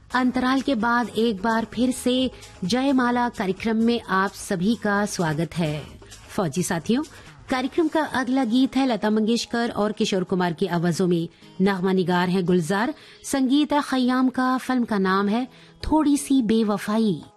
अंतराल के बाद एक बार फिर से जयमाला कार्यक्रम में आप सभी का स्वागत है। फौजी साथियों, कार्यक्रम का अगला गीत है लता मंगेशकर और किशोर कुमार की आवाजों में। नगमा निगार है गुलजार, संगीत है खयाम का, फिल्म का नाम है थोड़ी सी बेवफाई।